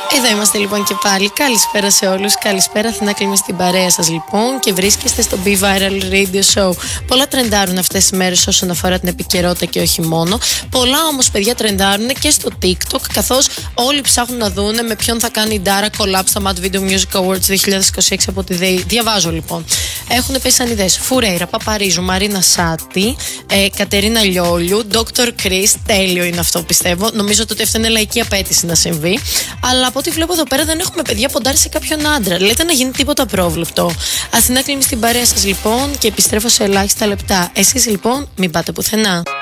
Εδώ είμαστε λοιπόν και πάλι. Καλησπέρα σε όλους. Καλησπέρα, Αθηνά Κλίμη, στην παρέα σας λοιπόν. Και βρίσκεστε στο Be Viral Radio Show. Πολλά τρεντάρουν αυτές τις μέρες όσον αφορά την επικαιρότητα και όχι μόνο. Πολλά όμως, παιδιά, τρεντάρουν και στο TikTok. Καθώς όλοι ψάχνουν να δούνε με ποιον θα κάνει η Dara collab στα Mad Video Music Awards 2026 από τη ΔΕΗ. Διαβάζω λοιπόν. Έχουν πέσει σαν ιδέες Φουρέιρα, Παπαρίζου, Μαρίνα Σάτι, Κατερίνα Λιόλιου, Dr. Chris. Τέλειο είναι αυτό, πιστεύω. Νομίζω ότι αυτό είναι λαϊκή απέτηση να συμβεί. Αλλά από ό,τι βλέπω εδώ πέρα δεν έχουμε παιδιά ποντάρει σε κάποιον άντρα. Λέτε να γίνει τίποτα πρόβλεπτο. Αθηνά Κλίμη στην παρέα σας λοιπόν και επιστρέφω σε ελάχιστα λεπτά. Εσείς λοιπόν μην πάτε πουθενά.